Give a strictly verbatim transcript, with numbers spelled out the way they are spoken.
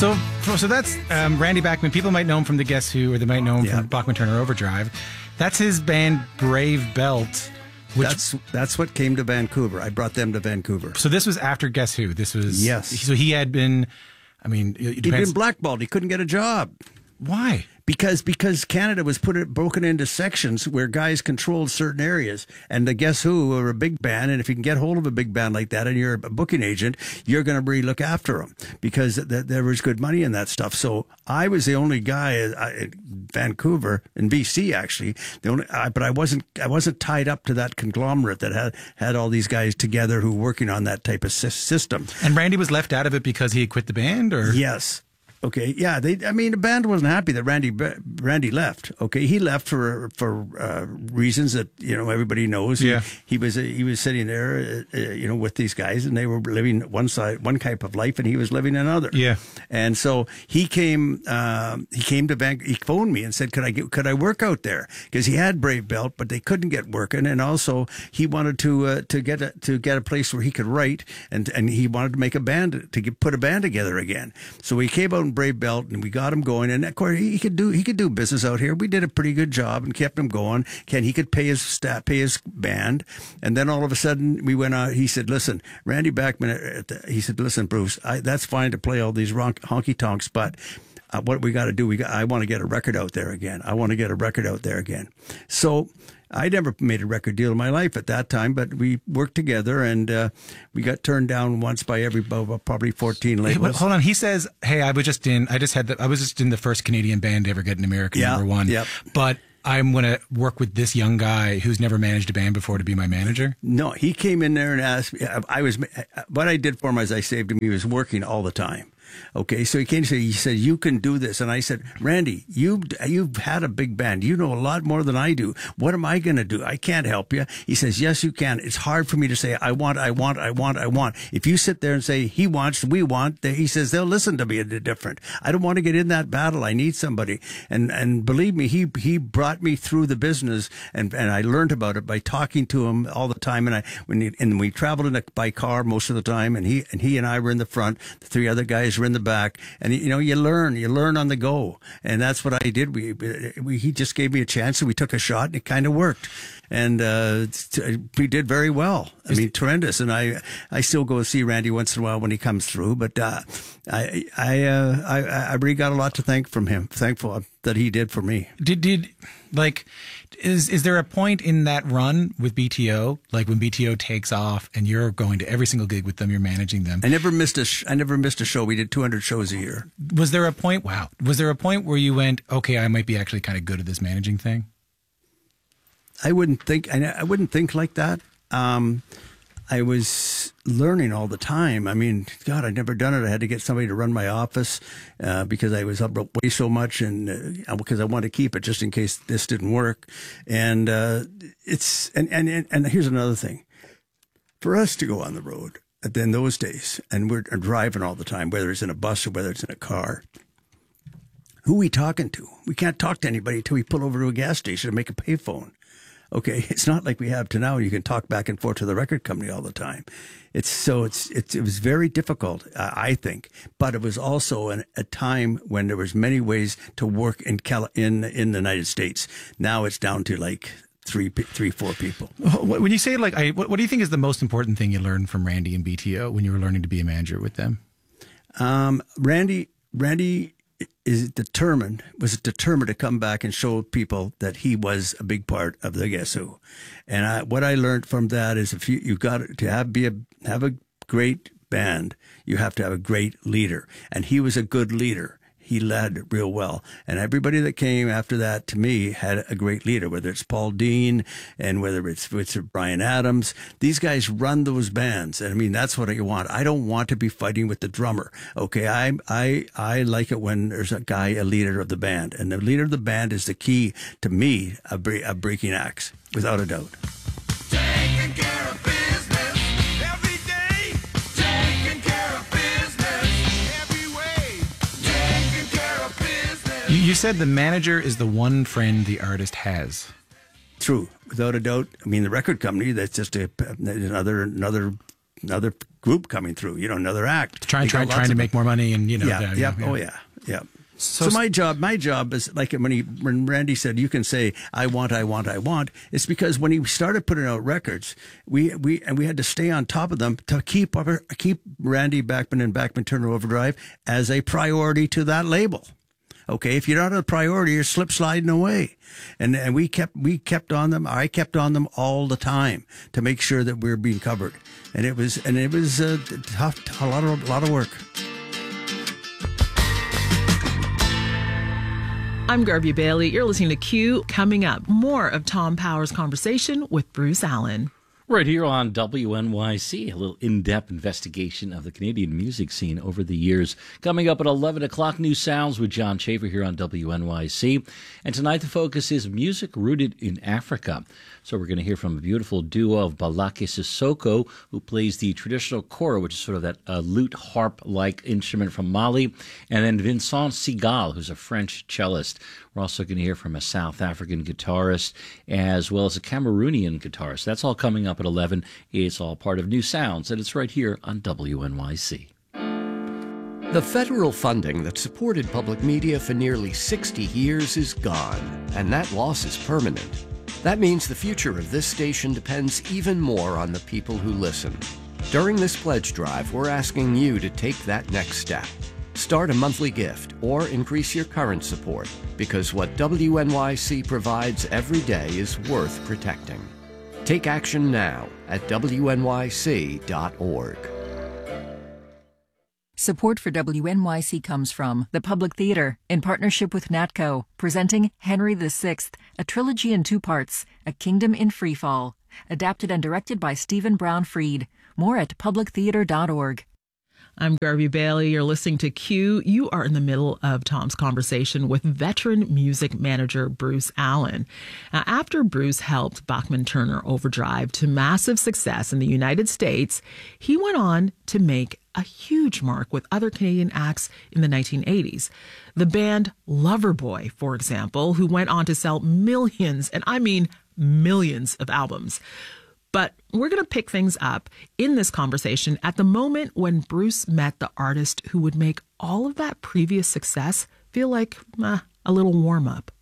So, so that's um, Randy Bachman. People might know him from the Guess Who, or they might know him yeah. from Bachman Turner Overdrive. That's his band Brave Belt. Which, that's that's what came to Vancouver. I brought them to Vancouver. So this was after Guess Who. This was yes. So he had been. I mean, it he'd depends. been blackballed. He couldn't get a job. Why? Because because Canada was put it, broken into sections where guys controlled certain areas. And the Guess Who were a big band, and if you can get hold of a big band like that and you're a booking agent, you're going to really look after them because th- there was good money in that stuff. So I was the only guy in Vancouver, in B C actually, the only, I, but I wasn't I wasn't tied up to that conglomerate that had, had all these guys together who were working on that type of system. And Randy was left out of it because he had quit the band, or yes. Okay, yeah, they. I mean, the band wasn't happy that Randy Randy left. Okay, he left for for uh, reasons that you know everybody knows. Yeah, he, he was he was sitting there, uh, you know, with these guys, and they were living one side, one type of life, and he was living another. Yeah, and so he came. Uh, he came to Vancouver. He phoned me and said, "Could I get, could I work out there?" Because he had Brave Belt, but they couldn't get working, and also he wanted to uh, to get a, to get a place where he could write, and and he wanted to make a band to get, put a band together again. So he came out. Brave Belt, and we got him going, and of course he could do he could do business out here. We did a pretty good job and kept him going. Ken, he could pay his staff, pay his band, and then all of a sudden we went out. He said, "Listen, Randy Bachman," he said, "Listen, Bruce, I, that's fine to play all these honky tonks, but." Uh, what we got to do, we got, I want to get a record out there again. I want to get a record out there again. So I never made a record deal in my life at that time, but we worked together, and uh, we got turned down once by every probably fourteen labels. Hold on, he says, "Hey, I was just in. I just had. The, I was just in the first Canadian band to ever get an American yeah, number one. Yep. But I'm going to work with this young guy who's never managed a band before to be my manager." No, he came in there and asked me. I was what I did for him is I saved him. He was working all the time. Okay, so he came to say, he said, "You can do this." And I said, "Randy, you, you've had a big band. You know a lot more than I do. What am I going to do? I can't help you." He says, "Yes, you can. It's hard for me to say, I want, I want, I want, I want. If you sit there and say, he wants, we want," he says, "they'll listen to me different. I don't want to get in that battle. I need somebody." And, and believe me, he, he brought me through the business, and, and I learned about it by talking to him all the time. And I, when he, and we traveled in a, by car most of the time, and he, and he and I were in the front. The three other guys were in the back, and you know, you learn, you learn on the go, and that's what I did. We, we he just gave me a chance, and we took a shot, and it kind of worked, and uh, we did very well. I mean, tremendous. And I, I still go see Randy once in a while when he comes through, but uh, I, I, uh, I, I really got a lot to thank from him. Thankful that he did for me. Did did like is is there a point in that run with B T O, like when B T O takes off and you're going to every single gig with them, you're managing them? I never missed a sh- I never missed a show. We did two hundred shows a year. Was there a point? Wow. Was there a point where you went, okay, I might be actually kind of good at this managing thing? I wouldn't think. I, I wouldn't think like that. Um, I was learning all the time. I mean, God, I'd never done it. I had to get somebody to run my office uh, because I was up way so much, and uh, because I wanted to keep it just in case this didn't work. And uh, it's and, and and here's another thing: for us to go on the road in those days, and we're driving all the time, whether it's in a bus or whether it's in a car. Who are we talking to? We can't talk to anybody until we pull over to a gas station and make a payphone. Okay, it's not like we have to now. You can talk back and forth to the record company all the time. It's so it's, it's it was very difficult, uh, I think. But it was also an, a time when there was many ways to work in Cali- in in the United States. Now it's down to like three, three, four people. When you say like, I, what, what do you think is the most important thing you learned from Randy and B T O when you were learning to be a manager with them? Um, Randy, Randy. is determined, was determined to come back and show people that he was a big part of the Guess Who. And I, what I learned from that is if you, you got to have, be a, have a great band, you have to have a great leader. And he was a good leader. He led real well. And everybody that came after that, to me, had a great leader, whether it's Paul Dean and whether it's, it's Bryan Adams. These guys run those bands. And I mean, that's what I want. I don't want to be fighting with the drummer. Okay. I, I, I like it when there's a guy, a leader of the band. And the leader of the band is the key to me of, of breaking acts, without a doubt. Taking care of business every day. Taking care of business every way. Taking care of business. You, you said the manager is the one friend the artist has. True, without a doubt. I mean, the record company, that's just a, another another another group coming through, you know, another act. Trying, You got trying, lots trying to of- make more money, and you know, yeah, yeah, yeah, oh yeah, yeah. So, So, my job, my job is like when he, when Randy said, you can say, I want, I want, I want. It's because when he started putting out records, we, we, and we had to stay on top of them to keep, our, keep Randy Bachman and Bachman Turner Overdrive as a priority to that label. Okay. If you're not a priority, you're slip sliding away. And, and we kept, we kept on them. I kept on them all the time to make sure that we were being covered. And it was, and it was uh, tough, a lot of, a lot of work. I'm Garvey Bailey. You're listening to Q. Coming up, more of Tom Power's conversation with Bruce Allen. Right here on W N Y C, a little in-depth investigation of the Canadian music scene over the years. Coming up at eleven o'clock, New Sounds with John Schaefer here on W N Y C. And tonight the focus is music rooted in Africa. So we're going to hear from a beautiful duo of Balake Sissoko, who plays the traditional kora, which is sort of that uh, lute harp-like instrument from Mali, and then Vincent Segal, who's a French cellist. We're also going to hear from a South African guitarist, as well as a Cameroonian guitarist. That's all coming up at eleven. It's all part of New Sounds, and it's right here on W N Y C. The federal funding that supported public media for nearly sixty years is gone, and that loss is permanent. That means the future of this station depends even more on the people who listen. During this pledge drive, we're asking you to take that next step. Start a monthly gift or increase your current support, because what W N Y C provides every day is worth protecting. Take action now at W N Y C dot org. Support for W N Y C comes from the Public Theater, in partnership with NATCO, presenting Henry the Sixth, a trilogy in two parts, A Kingdom in Freefall, adapted and directed by Stephen Brown Freed. More at public theater dot org. I'm Garvey Bailey. You're listening to Q. You are in the middle of Tom's conversation with veteran music manager Bruce Allen. Now, after Bruce helped Bachman Turner Overdrive to massive success in the United States, he went on to make a huge mark with other Canadian acts in the nineteen eighties. The band Loverboy, for example, who went on to sell millions, and I mean millions of albums. But we're going to pick things up in this conversation at the moment when Bruce met the artist who would make all of that previous success feel like uh, a little warm-up.